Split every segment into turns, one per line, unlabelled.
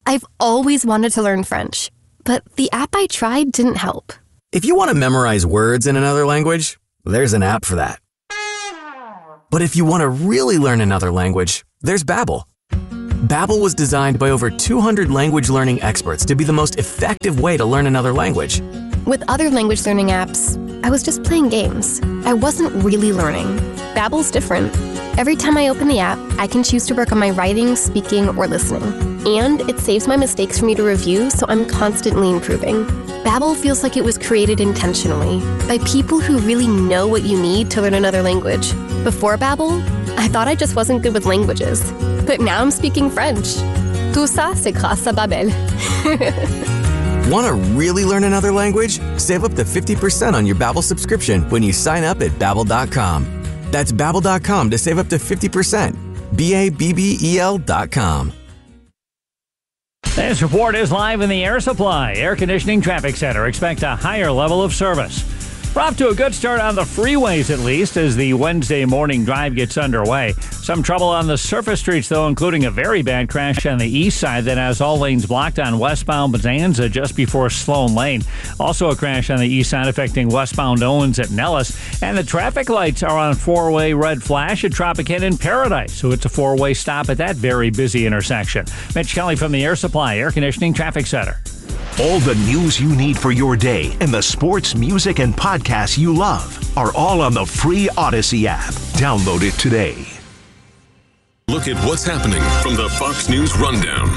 I've always wanted to learn French, but the app I tried didn't help.
If you want to memorize words in another language, there's an app for that. But if you want to really learn another language, there's Babbel. Babbel was designed by over 200 language learning experts to be the most effective way to learn another language.
With other language learning apps, I was just playing games. I wasn't really learning. Babbel's different. Every time I open the app, I can choose to work on my writing, speaking, or listening. And it saves my mistakes for me to review, so I'm constantly improving. Babbel feels like it was created intentionally by people who really know what you need to learn another language. Before Babbel, I thought I just wasn't good with languages. But now I'm speaking French. Tout ça, c'est grâce à Babbel.
Want to really learn another language? Save up to 50% on your Babbel subscription when you sign up at Babbel.com. That's Babbel.com to save up to 50%. Babbel.com.
This report is live in the Air Supply Air Conditioning Traffic Center. Expect a higher level of service. We're off to a good start on the freeways, at least, as the Wednesday morning drive gets underway. Some trouble on the surface streets, though, including a very bad crash on the east side that has all lanes blocked on westbound Bonanza just before Sloan Lane. Also a crash on the east side affecting westbound Owens at Nellis. And the traffic lights are on four-way red flash at Tropicana in Paradise, so it's a four-way stop at that very busy intersection. Mitch Kelly from the Air Supply Air Conditioning Traffic Center.
All the news you need for your day and the sports, music, and podcasts you love are all on the free Odyssey app. Download it today.
Look at what's happening from the Fox News Rundown.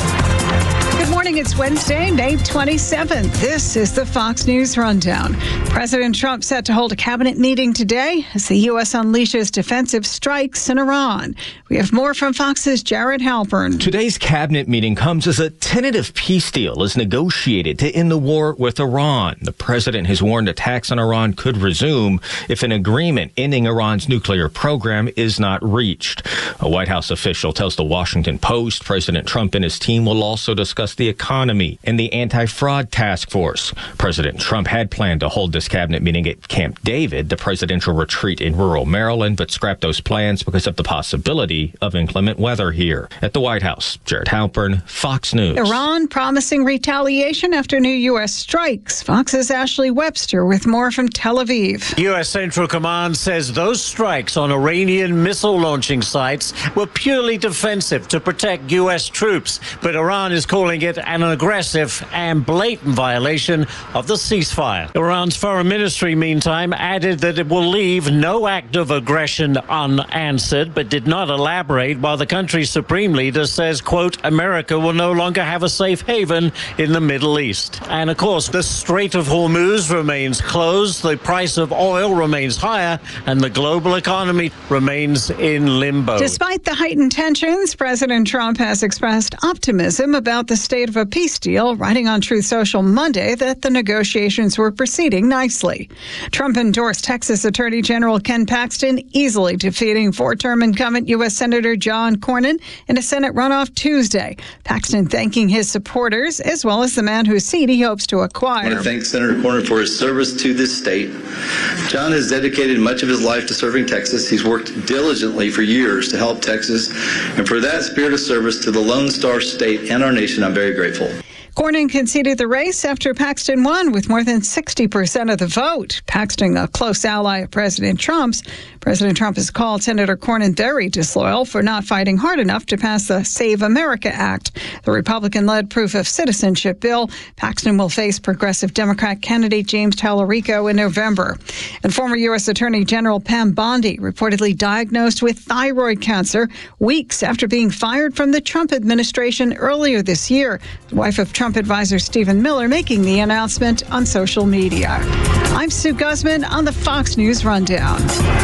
Good morning. It's Wednesday, May 27th. This is the Fox News Rundown. President Trump set to hold a cabinet meeting today as the U.S. unleashes defensive strikes in Iran. We have more from Fox's Jared Halpern.
Today's cabinet meeting comes as a tentative peace deal is negotiated to end the war with Iran. The president has warned attacks on Iran could resume if an agreement ending Iran's nuclear program is not reached. A White House official tells the Washington Post President Trump and his team will also discuss the economy and the anti-fraud task force. President Trump had planned to hold this cabinet meeting at Camp David, the presidential retreat in rural Maryland, but scrapped those plans because of the possibility of inclement weather here. At the White House, Jared Halpern, Fox News.
Iran promising retaliation after new U.S. strikes. Fox's Ashley Webster with more from Tel Aviv.
U.S. Central Command says those strikes on Iranian missile launching sites were purely defensive to protect U.S. troops, but Iran is calling it an aggressive and blatant violation of the ceasefire. Iran's foreign ministry, meantime, added that it will leave no act of aggression unanswered, but did not elaborate, while the country's supreme leader says, quote, America will no longer have a safe haven in the Middle East. And, of course, the Strait of Hormuz remains closed, the price of oil remains higher, and the global economy remains in limbo.
Despite the heightened tensions, President Trump has expressed optimism about the state of a peace deal, writing on Truth Social Monday that the negotiations were proceeding nicely. Trump endorsed Texas Attorney General Ken Paxton, easily defeating four-term incumbent U.S. Senator John Cornyn in a Senate runoff Tuesday. Paxton thanking his supporters, as well as the man whose seat he hopes to acquire.
I want to thank Senator Cornyn for his service to this state. John has dedicated much of his life to serving Texas. He's worked diligently for years to help Texas, and for that spirit of service to the Lone Star State and our nation, I'm very grateful.
Cornyn conceded the race after Paxton won with more than 60% of the vote. Paxton, a close ally of President Trump's. President Trump has called Senator Cornyn very disloyal for not fighting hard enough to pass the Save America Act, the Republican-led proof of citizenship bill. Paxton will face progressive Democrat candidate James Tallarico in November. And former U.S. Attorney General Pam Bondi reportedly diagnosed with thyroid cancer weeks after being fired from the Trump administration earlier this year. The wife of Trump advisor Stephen Miller making the announcement on social media. I'm Sue Guzman on the Fox News Rundown.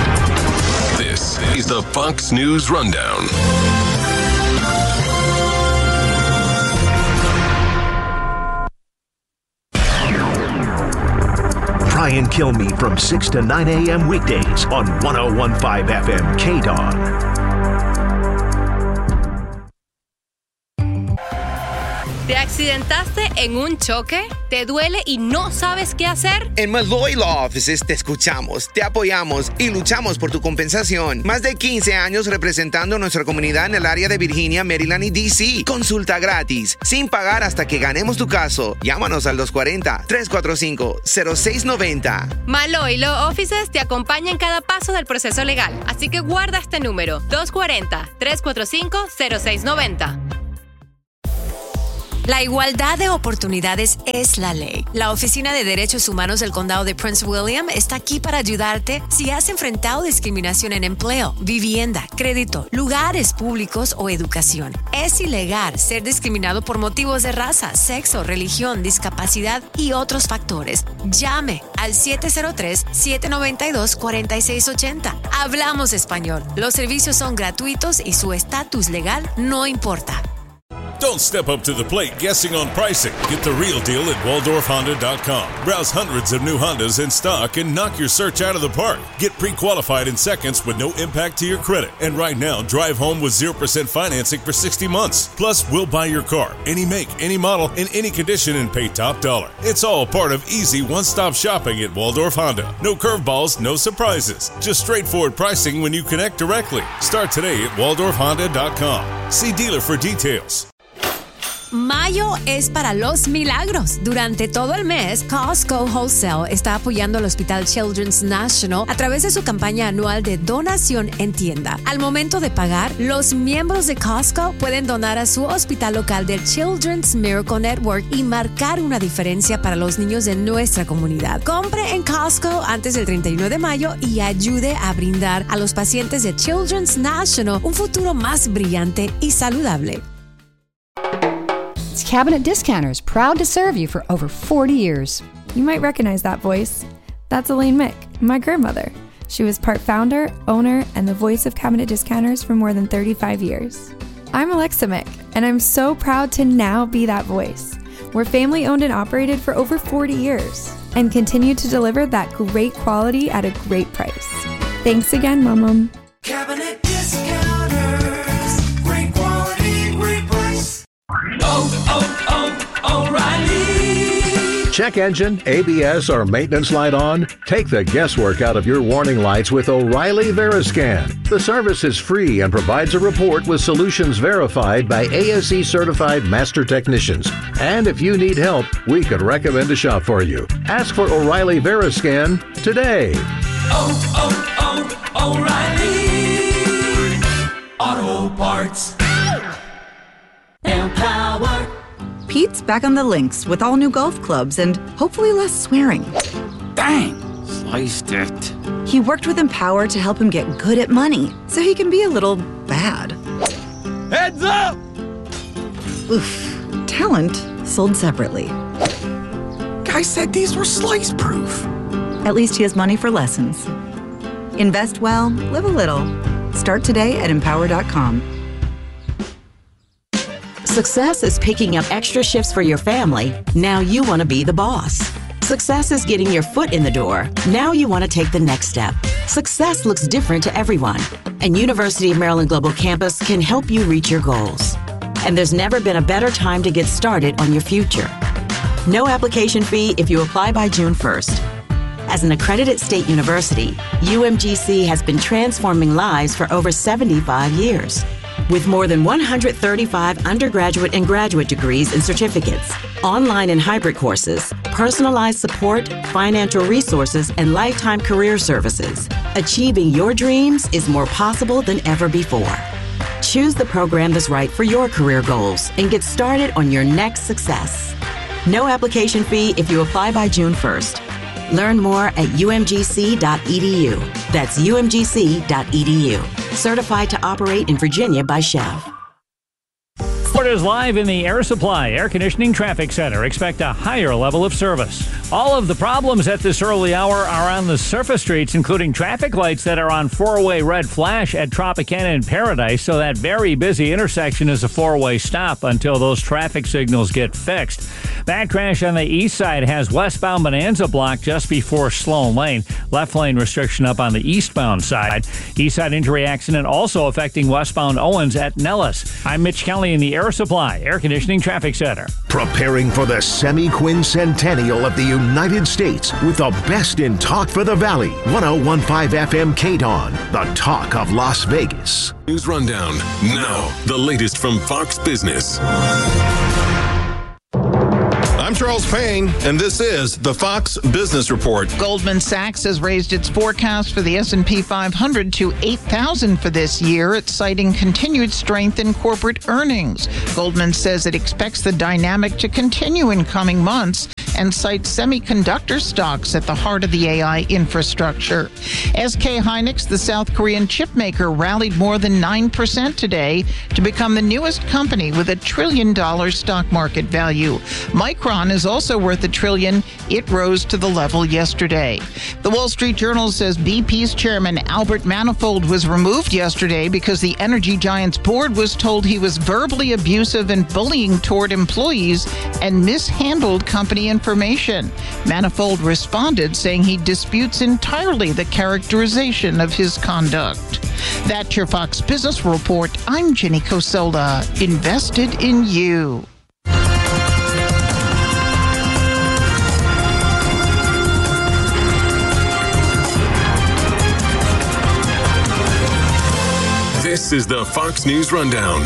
This is the Fox News Rundown.
Brian Kilmeade from 6 to 9 a.m. weekdays on 101.5 FM KDON.
¿Te accidentaste en un choque? ¿Te duele y no sabes qué hacer?
En Malloy Law Offices te escuchamos, te apoyamos y luchamos por tu compensación. Más de 15 años representando a nuestra comunidad en el área de Virginia, Maryland y D.C. Consulta gratis, sin pagar hasta que ganemos tu caso. Llámanos al 240-345-0690.
Malloy Law Offices te acompaña en cada paso del proceso legal, así que guarda este número, 240-345-0690.
La igualdad de oportunidades es la ley. La Oficina de Derechos Humanos del Condado de Prince William está aquí para ayudarte si has enfrentado discriminación en empleo, vivienda, crédito, lugares públicos o educación. Es ilegal ser discriminado por motivos de raza, sexo, religión, discapacidad y otros factores. Llame al 703-792-4680. Hablamos español. Los servicios son gratuitos y su estatus legal no importa.
Don't step up to the plate guessing on pricing. Get the real deal at WaldorfHonda.com. Browse hundreds of new Hondas in stock and knock your search out of the park. Get pre-qualified in seconds with no impact to your credit. And right now, drive home with 0% financing for 60 months. Plus, we'll buy your car, any make, any model, in any condition and pay top dollar. It's all part of easy one-stop shopping at Waldorf Honda. No curveballs, no surprises. Just straightforward pricing when you connect directly. Start today at WaldorfHonda.com. See dealer for details.
Mayo es para los milagros. Durante todo el mes, Costco Wholesale está apoyando al Hospital Children's National a través de su campaña anual de donación en tienda. Al momento de pagar, los miembros de Costco pueden donar a su hospital local del Children's Miracle Network y marcar una diferencia para los niños de nuestra comunidad. Compre en Costco antes del 31 de mayo y ayude a brindar a los pacientes de Children's National un futuro más brillante y saludable.
It's Cabinet Discounters, proud to serve you for over 40 years.
You might recognize that voice. That's Elaine Mick, my grandmother. She was part founder, owner, and the voice of Cabinet Discounters for more than 35 years. I'm Alexa Mick, and I'm so proud to now be that voice. We're family owned and operated for over 40 years and continue to deliver that great quality at a great price. Thanks again, Mom.
Cabinet Discounters, great quality, great price. O'Reilly.
Check engine, ABS, or maintenance light on? Take the guesswork out of your warning lights with O'Reilly Veriscan. The service is free and provides a report with solutions verified by ASE certified master technicians. And if you need help, we could recommend a shop for you. Ask for O'Reilly Veriscan today.
O'Reilly Auto Parts. Empower.
Pete's back on the links with all new golf clubs and hopefully less swearing.
Dang, sliced it.
He worked with Empower to help him get good at money, so he can be a little bad.
Heads up!
Oof. Talent sold separately.
Guy said these were slice-proof.
At least he has money for lessons. Invest well, live a little. Start today at Empower.com.
Success is picking up extra shifts for your family. Now you want to be the boss. Success is getting your foot in the door. Now you want to take the next step. Success looks different to everyone, and University of Maryland Global Campus can help you reach your goals. And there's never been a better time to get started on your future. No application fee if you apply by June 1st. As an accredited state university, UMGC has been transforming lives for over 75 years. With more than 135 undergraduate and graduate degrees and certificates, online and hybrid courses, personalized support, financial resources, and lifetime career services, achieving your dreams is more possible than ever before. Choose the program that's right for your career goals and get started on your next success. No application fee if you apply by June 1st. Learn more at umgc.edu. That's umgc.edu. Certified to operate in Virginia by Chev.
Ford is live in the Air Supply Air Conditioning Traffic Center. Expect a higher level of service. All of the problems at this early hour are on the surface streets, including traffic lights that are on four-way red flash at Tropicana and Paradise, so that very busy intersection is a four-way stop until those traffic signals get fixed. Bad crash on the east side has westbound Bonanza blocked just before Sloan Lane. Left lane restriction up on the eastbound side. East side injury accident also affecting westbound Owens at Nellis. I'm Mitch Kelly in the Air Supply Supply Air Conditioning Traffic Center.
Preparing for the semi-quincentennial of the United States with the best in talk for the Valley. 101.5 FM KDON, the talk of Las Vegas.
News Rundown. Now, the latest from Fox Business.
I'm Charles Payne, and this is the Fox Business Report.
Goldman Sachs has raised its forecast for the S&P 500 to 8,000 for this year. It's citing continued strength in corporate earnings. Goldman says it expects the dynamic to continue in coming months and cites semiconductor stocks at the heart of the AI infrastructure. SK Hynix, the South Korean chip maker, rallied more than 9% today to become the newest company with $1 trillion stock market value. Micron is also worth $1 trillion. It rose to the level yesterday. The Wall Street Journal says BP's chairman Albert Manifold was removed yesterday because the energy giant's board was told he was verbally abusive and bullying toward employees and mishandled company information. Manifold responded saying he disputes entirely the characterization of his conduct. That's your Fox Business Report. I'm Jenny Cosola. Invested in you.
This is the Fox News Rundown.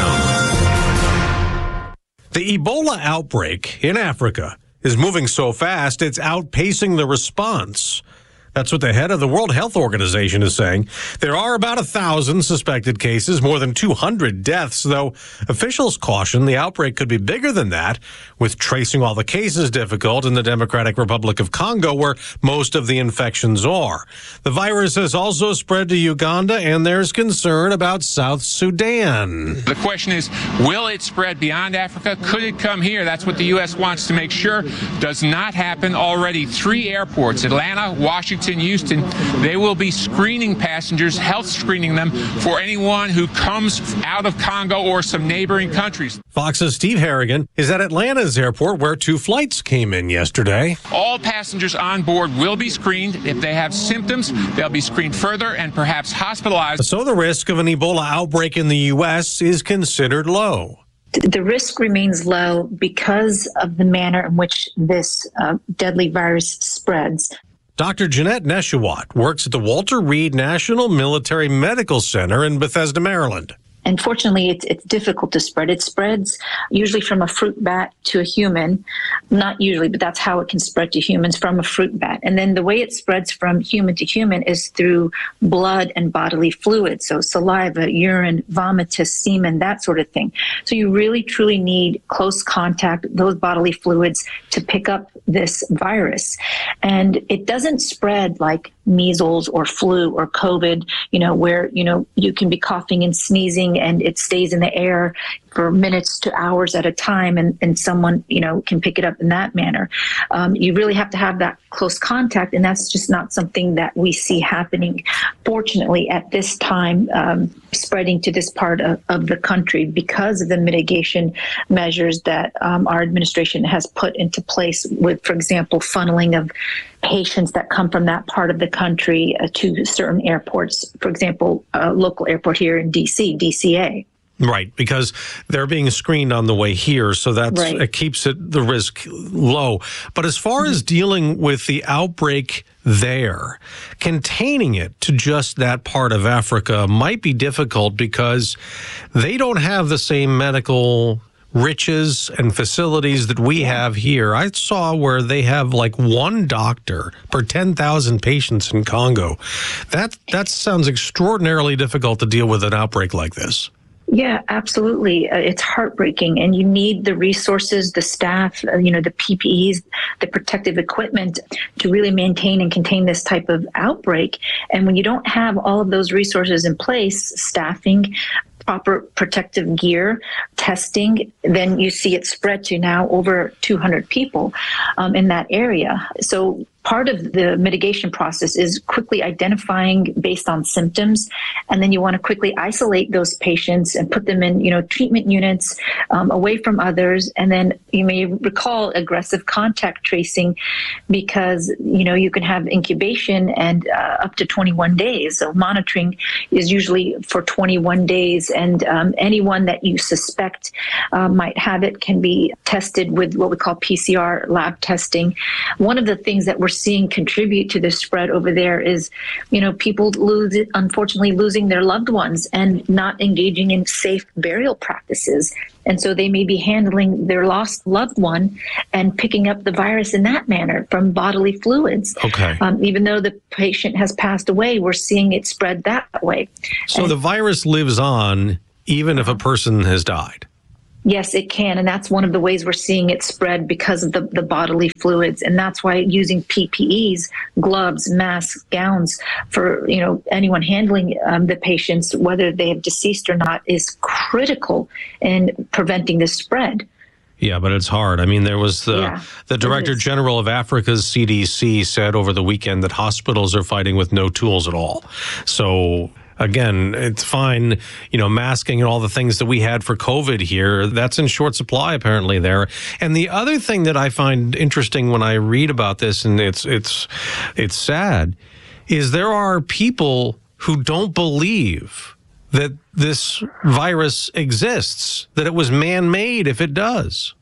The Ebola outbreak in Africa is moving so fast, it's outpacing the response. That's what the head of the World Health Organization is saying. There are about 1,000 suspected cases, more than 200 deaths, though officials caution the outbreak could be bigger than that, with tracing all the cases difficult in the Democratic Republic of Congo, where most of the infections are. The virus has also spread to Uganda, and there's concern about South Sudan.
The question is, will it spread beyond Africa? Could it come here? That's what the U.S. wants to make sure does not happen. Already 3 airports, Atlanta, Washington, Houston, they will be screening passengers, health screening them for anyone who comes out of Congo or some neighboring countries.
Fox's Steve Harrigan is at Atlanta's airport, where 2 flights came in yesterday.
All passengers on board will be screened. If they have symptoms, they'll be screened further and perhaps hospitalized.
So the risk of an Ebola outbreak in the U.S. is considered low.
The risk remains low because of the manner in which this deadly virus spreads.
Dr. Jeanette Neshawat works at the Walter Reed National Military Medical Center in Bethesda, Maryland.
Unfortunately, it's difficult to spread. It spreads usually from a fruit bat to a human. Not usually, but that's how it can spread to humans, from a fruit bat. And then the way it spreads from human to human is through blood and bodily fluids. So saliva, urine, vomitus, semen, that sort of thing. So you really, truly need close contact, those bodily fluids, to pick up this virus. And it doesn't spread like measles or flu or COVID, where, you can be coughing and sneezing and it stays in the air for minutes to hours at a time, and someone, can pick it up in that manner. You really have to have that close contact, and that's just not something that we see happening, fortunately, at this time, spreading to this part of the country because of the mitigation measures that our administration has put into place with, for example, funneling of patients that come from that part of the country to certain airports, for example, a local airport here in D.C., DCA.
Right, because they're being screened on the way here, so it keeps the risk low. But as far as dealing with the outbreak there, containing it to just that part of Africa might be difficult because they don't have the same medical riches and facilities that we have here. I saw where they have like 1 doctor per 10,000 patients in Congo. That sounds extraordinarily difficult to deal with an outbreak like this.
Yeah, absolutely. It's heartbreaking, and you need the resources, the staff, the PPEs, the protective equipment to really maintain and contain this type of outbreak. And when you don't have all of those resources in place, staffing, proper protective gear, testing, then you see it spread to now over 200 people in that area. So part of the mitigation process is quickly identifying based on symptoms, and then you want to quickly isolate those patients and put them in, treatment units away from others. And then you may recall aggressive contact tracing, because you can have incubation and up to 21 days. So monitoring is usually for 21 days, and anyone that you suspect might have it can be tested with what we call PCR lab testing. One of the things that we're seeing contribute to the spread over there is, people unfortunately losing their loved ones and not engaging in safe burial practices. And so they may be handling their lost loved one and picking up the virus in that manner from bodily fluids.
Okay.
Even though the patient has passed away, we're seeing it spread that way.
So the virus lives on even if a person has died?
Yes, it can. And that's one of the ways we're seeing it spread because of the bodily fluids. And that's why using PPEs, gloves, masks, gowns for, anyone handling the patients, whether they have deceased or not, is critical in preventing the spread.
Yeah, but it's hard. I mean, there was the Director General of Africa's CDC said over the weekend that hospitals are fighting with no tools at all. So again, it's fine, masking and all the things that we had for COVID here. That's in short supply apparently there. And the other thing that I find interesting when I read about this, and it's sad, is there are people who don't believe that this virus exists, that it was man-made if it does.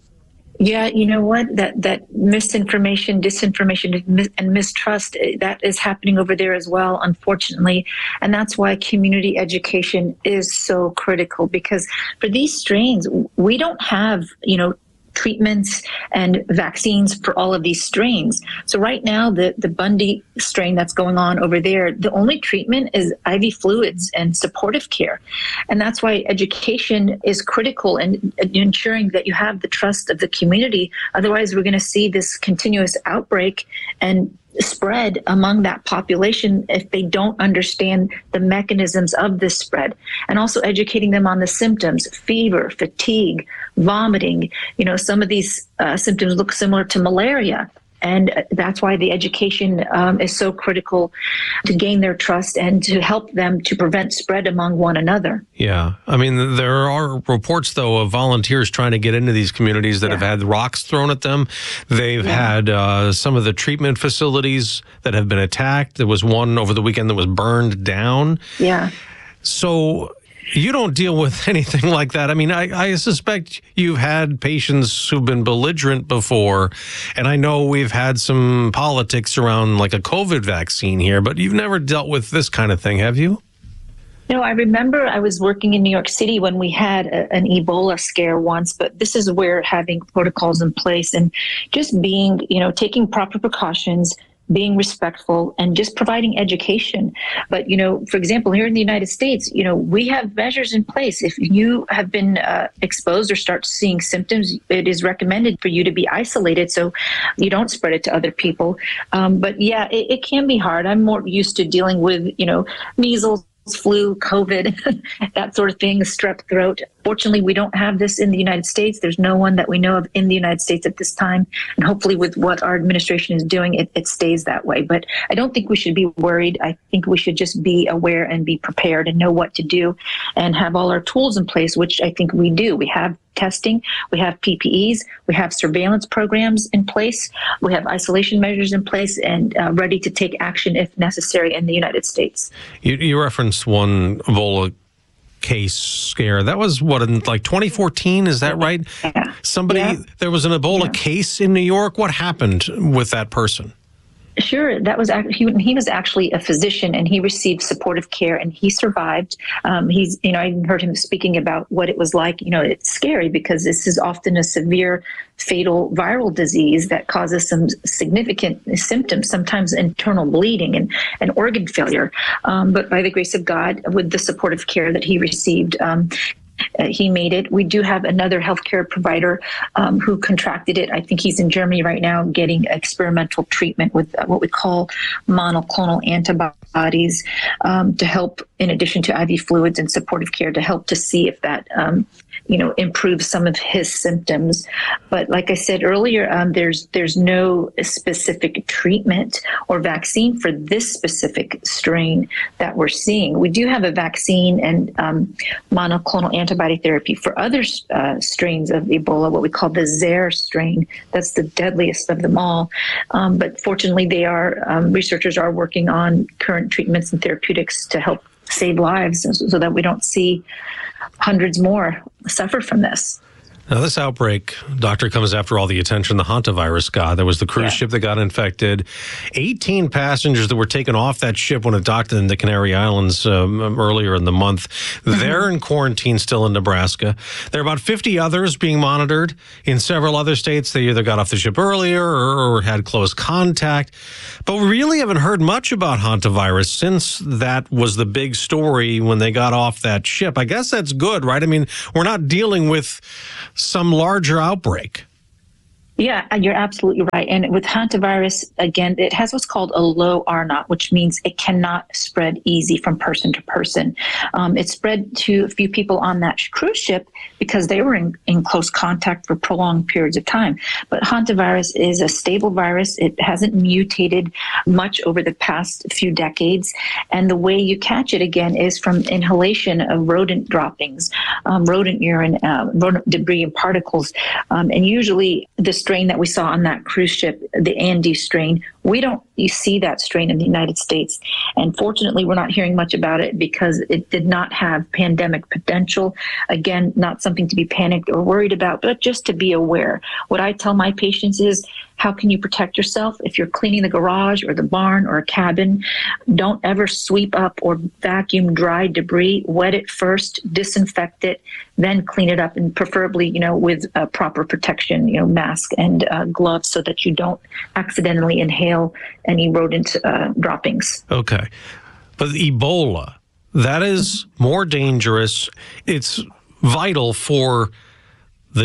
Yeah, you know what? That misinformation, disinformation, and mistrust, that is happening over there as well, unfortunately. And that's why community education is so critical, because for these strains, we don't have, treatments and vaccines for all of these strains. So right now, the Bundy strain that's going on over there, the only treatment is IV fluids and supportive care. And that's why education is critical in ensuring that you have the trust of the community. Otherwise, we're going to see this continuous outbreak and spread among that population if they don't understand the mechanisms of this spread, and also educating them on the symptoms: fever, fatigue, vomiting. Some of these symptoms look similar to malaria. And that's why the education is so critical, to gain their trust and to help them to prevent spread among one another.
Yeah. I mean, there are reports, though, of volunteers trying to get into these communities that have had rocks thrown at them. They've had some of the treatment facilities that have been attacked. There was one over the weekend that was burned down.
Yeah.
So you don't deal with anything like that. I mean, I suspect you've had patients who've been belligerent before, and I know we've had some politics around like a COVID vaccine here, but you've never dealt with this kind of thing, have you?
I remember I was working in New York City when we had an Ebola scare once, but this is where having protocols in place and just being, taking proper precautions, being respectful, and just providing education. But, for example, here in the United States, we have measures in place. If you have been exposed or start seeing symptoms, it is recommended for you to be isolated so you don't spread it to other people. But yeah, it can be hard. I'm more used to dealing with, measles, flu, COVID, that sort of thing, strep throat. Fortunately, we don't have this in the United States. There's no one that we know of in the United States at this time. And hopefully with what our administration is doing, it stays that way. But I don't think we should be worried. I think we should just be aware and be prepared and know what to do and have all our tools in place, which I think we do. We have testing, we have PPEs, we have surveillance programs in place, we have isolation measures in place, and ready to take action if necessary in the United States.
You referenced one Ebola case scare. That was what, in like 2014, is that right? Yeah. There was an Ebola case in New York. What happened with that person?
Sure. That was he was actually a physician, and he received supportive care, and he survived. I heard him speaking about what it was like. It's scary because this is often a severe, fatal viral disease that causes some significant symptoms, sometimes internal bleeding and organ failure. But by the grace of God, with the supportive care that he received, he made it. We do have another healthcare provider who contracted it. I think he's in Germany right now getting experimental treatment with what we call monoclonal antibodies to help, in addition to IV fluids and supportive care, to help to see if that improve some of his symptoms. But like I said earlier, there's no specific treatment or vaccine for this specific strain that we're seeing. We do have a vaccine and monoclonal antibody therapy for other strains of Ebola, what we call the Zaire strain. That's the deadliest of them all. But fortunately, researchers are working on current treatments and therapeutics to help save lives so that we don't see hundreds more suffer from this.
Now, this outbreak, Doctor, comes after all the attention the hantavirus got. There was the cruise ship that got infected. 18 passengers that were taken off that ship when it docked in the Canary Islands earlier in the month. They're in quarantine still in Nebraska. There are about 50 others being monitored in several other states. They either got off the ship earlier or had close contact. But we really haven't heard much about hantavirus since that was the big story when they got off that ship. I guess that's good, right? I mean, we're not dealing with some larger outbreak.
Yeah, you're absolutely right. And with hantavirus, again, it has what's called a low R0, which means it cannot spread easy from person to person. It spread to a few people on that cruise ship because they were in close contact for prolonged periods of time. But hantavirus is a stable virus. It hasn't mutated much over the past few decades. And the way you catch it, again, is from inhalation of rodent droppings, rodent urine, rodent debris and particles. And usually the strain that we saw on that cruise ship, the Andes strain, you see that strain in the United States. And fortunately, we're not hearing much about it because it did not have pandemic potential. Again, not something to be panicked or worried about, but just to be aware. What I tell my patients is, how can you protect yourself? If you're cleaning the garage or the barn or a cabin, don't ever sweep up or vacuum dry debris. Wet it first, disinfect it, then clean it up, and preferably, with proper protection, mask and gloves, so that you don't accidentally inhale any rodent droppings.
Okay. But Ebola, that is more dangerous. It's vital for the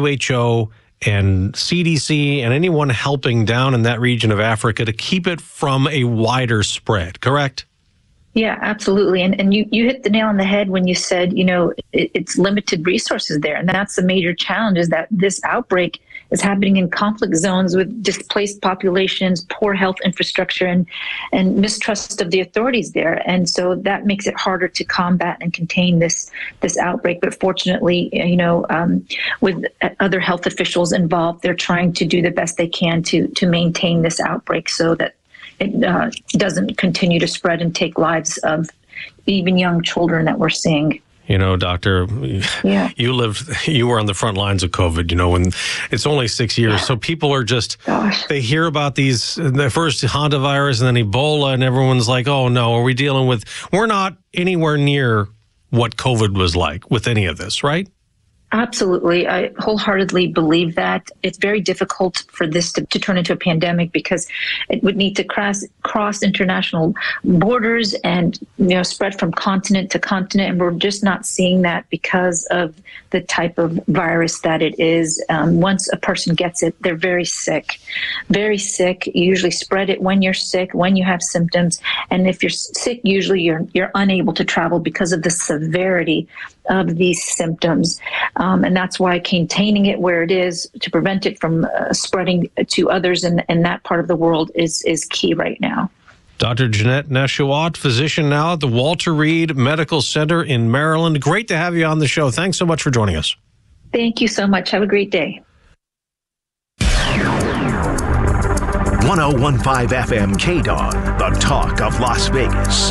WHO and CDC and anyone helping down in that region of Africa to keep it from a wider spread, correct?
Yeah, absolutely. And you hit the nail on the head when you said, it's limited resources there. And that's the major challenge, is that this outbreak is happening in conflict zones with displaced populations, poor health infrastructure, and mistrust of the authorities there. And so that makes it harder to combat and contain this outbreak. But fortunately, with other health officials involved, they're trying to do the best they can to maintain this outbreak so that it doesn't continue to spread and take lives of even young children that we're seeing.
Doctor, you were on the front lines of COVID, when it's only 6 years. So people are just, they hear about the first hantavirus and then Ebola, and everyone's like, oh no, we're not anywhere near what COVID was like with any of this, right?
Absolutely. I wholeheartedly believe that. It's very difficult for this to turn into a pandemic because it would need to cross international borders and spread from continent to continent. And we're just not seeing that because of the type of virus that it is. Once a person gets it, they're very sick. Very sick. You usually spread it when you're sick, when you have symptoms. And if you're sick, usually you're unable to travel because of the severity of these symptoms. And that's why containing it where it is to prevent it from spreading to others in that part of the world is key right now.
Dr. Jeanette Nesheiwat, physician now at the Walter Reed Medical Center in Maryland. Great to have you on the show. Thanks so much for joining us.
Thank you so much. Have a great day.
1015 FM KDON, the talk of Las Vegas.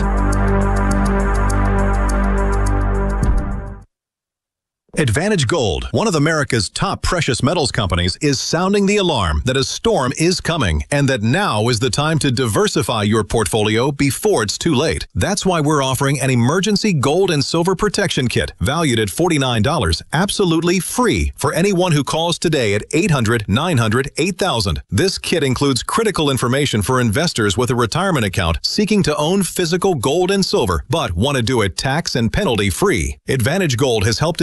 Advantage Gold, one of America's top precious metals companies, is sounding the alarm that a storm is coming and that now is the time to diversify your portfolio before it's too late. That's why we're offering an emergency gold and silver protection kit valued at $49, absolutely free for anyone who calls today at 800-900-8000. This kit includes critical information for investors with a retirement account seeking to own physical gold and silver, but want to do it tax and penalty free. Advantage Gold has helped investors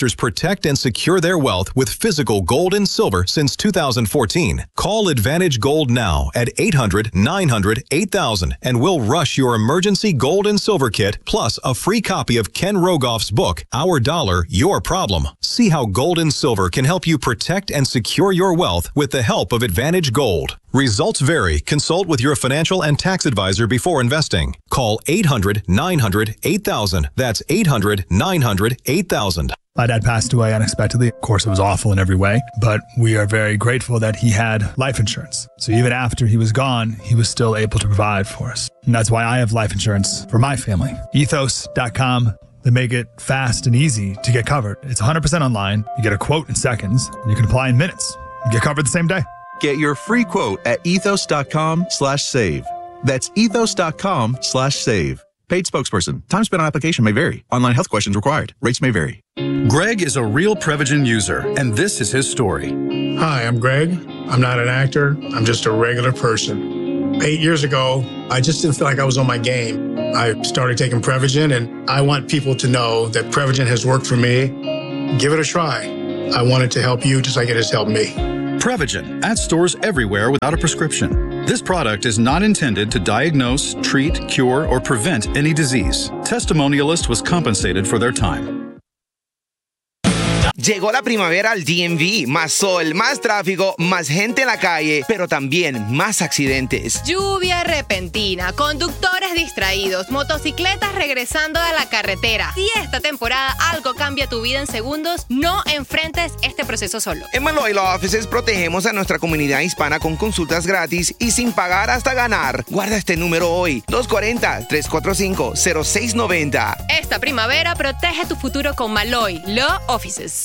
advisors protect and secure their wealth with physical gold and silver since 2014. Call Advantage Gold now at 800-900-8000 and we'll rush your emergency gold and silver kit plus a free copy of Ken Rogoff's book, Our Dollar, Your Problem. See how gold and silver can help you protect and secure your wealth with the help of Advantage Gold. Results vary. Consult with your financial and tax advisor before investing. Call 800-900-8000. That's 800-900-8000.
My dad passed away unexpectedly. Of course, it was awful in every way, but we are very grateful that he had life insurance. So even after he was gone, he was still able to provide for us. And that's why I have life insurance for my family. Ethos.com. They make it fast and easy to get covered. It's 100% online. You get a quote in seconds, and you can apply in minutes. You get covered the same day.
Get your free quote at ethos.com/save. That's ethos.com/save. Paid spokesperson. Time spent on application may vary. Online health questions required. Rates may vary.
Greg is a real Prevagen user, and this is his story.
Hi, I'm Greg. I'm not an actor. I'm just a regular person. 8 years ago, I just didn't feel like I was on my game. I started taking Prevagen, and I want people to know that Prevagen has worked for me. Give it a try. I want it to help you just like it has helped me.
Prevagen, at stores everywhere without a prescription. This product is not intended to diagnose, treat, cure, or prevent any disease. Testimonialist was compensated for their time.
Llegó la primavera al DMV. Más sol, más tráfico, más gente en la calle, pero también más accidentes.
Lluvia repentina, conductores distraídos, motocicletas regresando a la carretera. Si esta temporada algo cambia tu vida en segundos, no enfrentes este proceso solo.
En Malloy Law Offices protegemos a nuestra comunidad hispana con consultas gratis y sin pagar hasta ganar. Guarda este número hoy, 240-345-0690.
Esta primavera protege tu futuro con Malloy Law Offices.